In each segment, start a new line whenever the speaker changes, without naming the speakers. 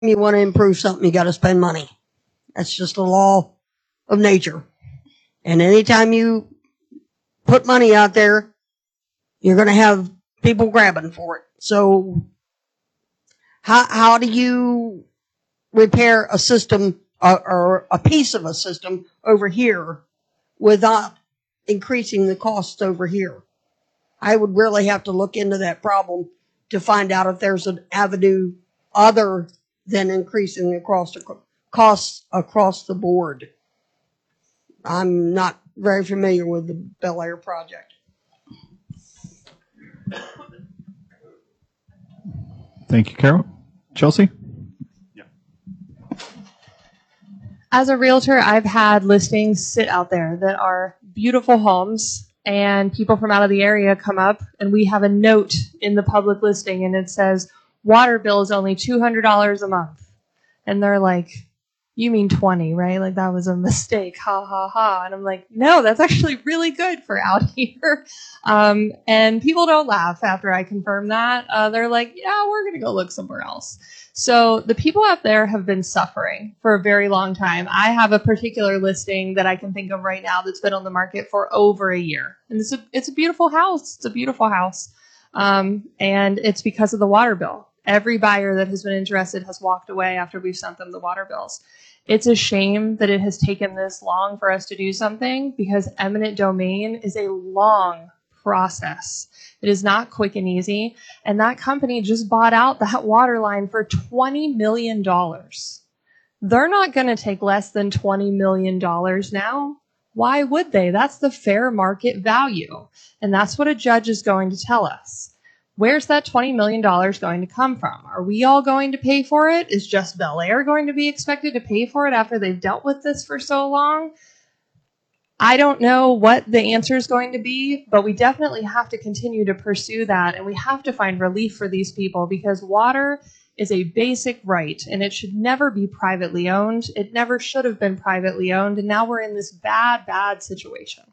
you want to improve something, you got to spend money. That's just the law of nature. And anytime you put money out there, you're going to have people grabbing for it. So how do you repair a system or a piece of a system over here without increasing the costs over here? I would really have to look into that problem to find out if there's an avenue other than increasing the costs across the board. I'm not very familiar with the Bel Air project.
Thank you, Carol. Chelsea?
As a realtor, I've had listings sit out there that are beautiful homes, and people from out of the area come up, and we have a note in the public listing, and it says, water bill is only $200 a month. And they're like, you mean 20, right? Like, that was a mistake. Ha, ha, ha. And I'm like, no, that's actually really good for out here. And people don't laugh after I confirm that. They're like, yeah, we're going to go look somewhere else. So the people out there have been suffering for a very long time. I have a particular listing that I can think of right now that's been on the market for over a year. And it's a beautiful house. It's a beautiful house. And it's because of the water bill. Every buyer that has been interested has walked away after we've sent them the water bills. It's a shame that it has taken this long for us to do something, because eminent domain is a long process. It is not quick and easy. And that company just bought out that water line for $20 million. They're not going to take less than $20 million now. Why would they? That's the fair market value. And that's what a judge is going to tell us. Where's that $20 million going to come from? Are we all going to pay for it? Is just Bel Air going to be expected to pay for it after they've dealt with this for so long? I don't know what the answer is going to be, but we definitely have to continue to pursue that, and we have to find relief for these people, because water is a basic right, and it should never be privately owned. It never should have been privately owned, and now we're in this bad, bad situation.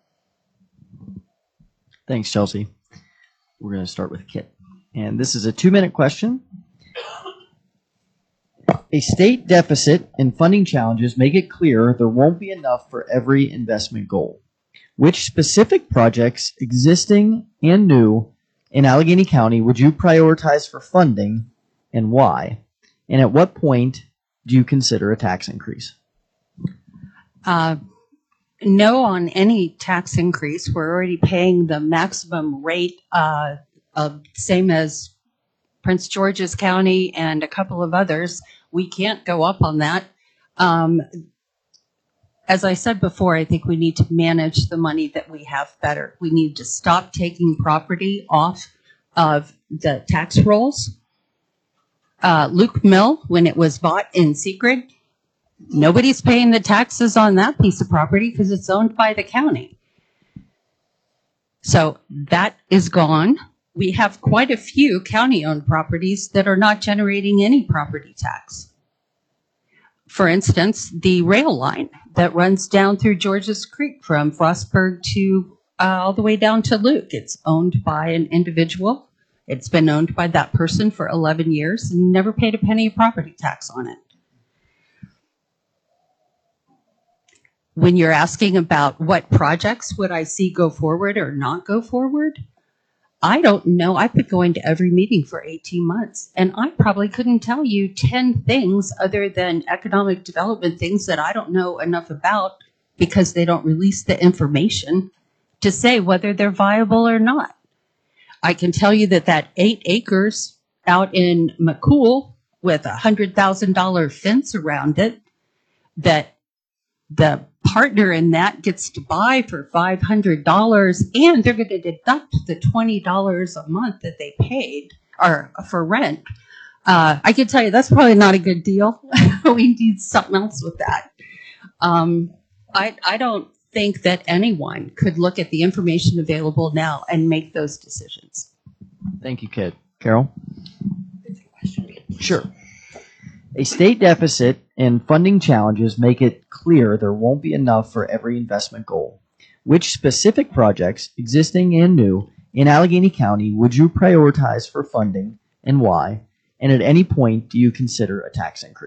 Thanks, Chelsea. We're going to start with Kit. And this is a 2-minute question. A state deficit and funding challenges make it clear there won't be enough for every investment goal. Which specific projects, existing and new, in Allegheny County would you prioritize for funding, and why? And at what point do you consider a tax increase?
No on any tax increase. We're already paying the maximum rate, same as Prince George's County and a couple of others. We can't go up on that. As I said before, I think we need to manage the money that we have better. We need to stop taking property off of the tax rolls. Luke Mill, when it was bought in secret, nobody's paying the taxes on that piece of property because it's owned by the county. So that is gone. We have quite a few county-owned properties that are not generating any property tax. For instance, the rail line that runs down through Georges Creek from Frostburg to all the way down to Luke. It's owned by an individual. It's been owned by that person for 11 years and never paid a penny of property tax on it. When you're asking about what projects would I see go forward or not go forward, I don't know. I've been going to every meeting for 18 months, and I probably couldn't tell you 10 things other than economic development things that I don't know enough about because they don't release the information to say whether they're viable or not. I can tell you that 8 acres out in McCool with a $100,000 fence around it, that the partner in that gets to buy for $500, and they're going to deduct the $20 a month that they paid or for rent. I can tell you that's probably not a good deal. We need something else with that. I don't think that anyone could look at the information available now and make those decisions.
Thank you, Kit. Carol? Sure. A state deficit and funding challenges make it clear there won't be enough for every investment goal. Which specific projects, existing and new, in Allegheny County would you prioritize for funding, and why? And at any point, do you consider a tax increase?